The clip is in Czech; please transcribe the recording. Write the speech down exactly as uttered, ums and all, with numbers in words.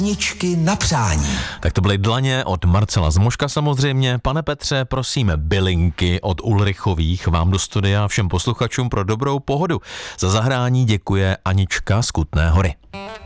Ničky na přání. Tak to byly dlaně od Marcela Zmoška samozřejmě. Pane Petře, prosím, bylinky od Ulrichových vám do studia, všem posluchačům pro dobrou pohodu. Za zahrání děkuje Anička z Kutné Hory.